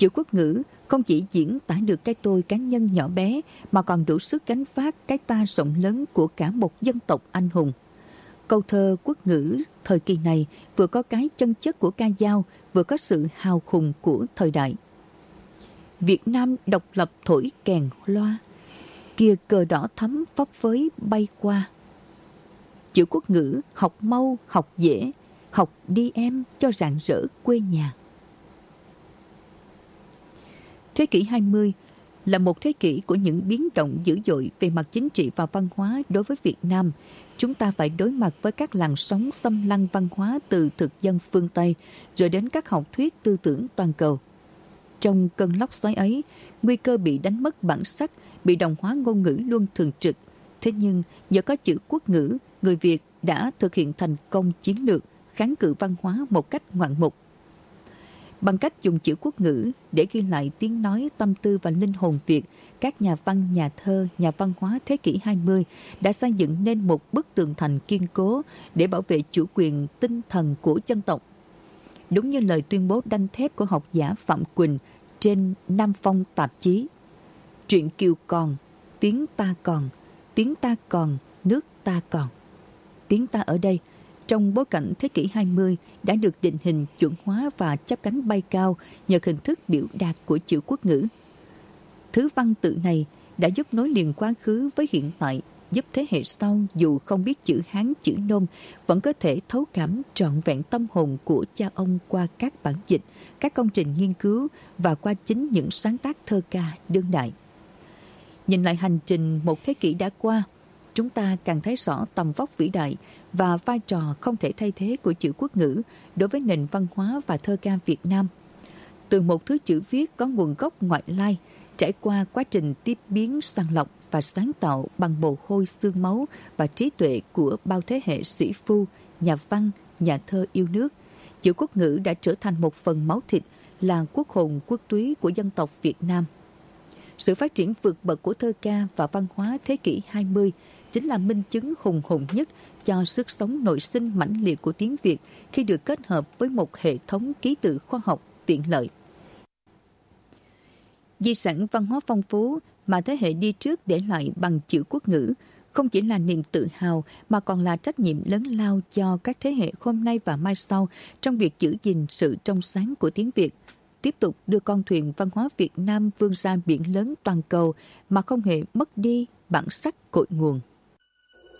Chữ quốc ngữ không chỉ diễn tả được cái tôi cá nhân nhỏ bé mà còn đủ sức gánh vác cái ta rộng lớn của cả một dân tộc anh hùng. Câu thơ quốc ngữ thời kỳ này vừa có cái chân chất của ca dao, vừa có sự hào hùng của thời đại. Việt Nam độc lập thổi kèn loa, kia cờ đỏ thắm phấp phới bay qua. Chữ quốc ngữ học mau học dễ, học đi em cho rạng rỡ quê nhà. Thế kỷ 20 là một thế kỷ của những biến động dữ dội về mặt chính trị và văn hóa đối với Việt Nam. Chúng ta phải đối mặt với các làn sóng xâm lăng văn hóa từ thực dân phương Tây, rồi đến các học thuyết tư tưởng toàn cầu. Trong cơn lốc xoáy ấy, nguy cơ bị đánh mất bản sắc, bị đồng hóa ngôn ngữ luôn thường trực. Thế nhưng, nhờ có chữ quốc ngữ, người Việt đã thực hiện thành công chiến lược kháng cự văn hóa một cách ngoạn mục. Bằng cách dùng chữ quốc ngữ để ghi lại tiếng nói, tâm tư và linh hồn Việt, các nhà văn, nhà thơ, nhà văn hóa thế kỷ 20 đã xây dựng nên một bức tường thành kiên cố để bảo vệ chủ quyền tinh thần của dân tộc. Đúng như lời tuyên bố đanh thép của học giả Phạm Quỳnh trên Nam Phong tạp chí: truyện Kiều còn, tiếng ta còn, tiếng ta còn, nước ta còn. Tiếng ta ở đây, trong bối cảnh thế kỷ 20 đã được định hình chuẩn hóa và chắp cánh bay cao nhờ hình thức biểu đạt của chữ quốc ngữ. Thứ văn tự này đã giúp nối liền quá khứ với hiện tại, giúp thế hệ sau dù không biết chữ Hán, chữ Nôm vẫn có thể thấu cảm trọn vẹn tâm hồn của cha ông qua các bản dịch, các công trình nghiên cứu và qua chính những sáng tác thơ ca đương đại. Nhìn lại hành trình một thế kỷ đã qua, chúng ta càng thấy rõ tầm vóc vĩ đại và vai trò không thể thay thế của chữ quốc ngữ đối với nền văn hóa và thơ ca Việt Nam. Từ một thứ chữ viết có nguồn gốc ngoại lai, trải qua quá trình tiếp biến, sàng lọc và sáng tạo bằng mồ hôi, xương máu và trí tuệ của bao thế hệ sĩ phu, nhà văn, nhà thơ yêu nước, chữ quốc ngữ đã trở thành một phần máu thịt, là quốc hồn quốc túy của dân tộc Việt Nam. Sự phát triển vượt bậc của thơ ca và văn hóa thế kỷ 20 chính là minh chứng hùng hồn nhất cho sức sống nội sinh mãnh liệt của tiếng Việt khi được kết hợp với một hệ thống ký tự khoa học tiện lợi. Di sản văn hóa phong phú mà thế hệ đi trước để lại bằng chữ quốc ngữ không chỉ là niềm tự hào mà còn là trách nhiệm lớn lao cho các thế hệ hôm nay và mai sau trong việc giữ gìn sự trong sáng của tiếng Việt, tiếp tục đưa con thuyền văn hóa Việt Nam vươn ra biển lớn toàn cầu mà không hề mất đi bản sắc cội nguồn.